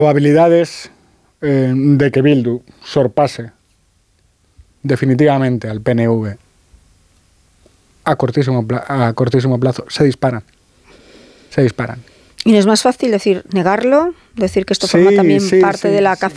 Probabilidades de que Bildu sorpase definitivamente al PNV a cortísimo plazo se disparan. ¿Y no es más fácil negarlo? Decir que esto forma también parte de la cacería